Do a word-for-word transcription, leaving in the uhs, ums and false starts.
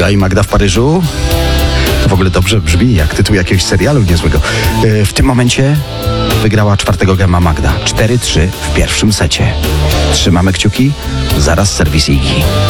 Iga i Magda w Paryżu. To w ogóle dobrze brzmi, jak tytuł jakiegoś serialu niezłego. Yy, w tym momencie wygrała czwartego gema Magda. cztery trzy w pierwszym secie. Trzymamy kciuki, zaraz serwis Igi.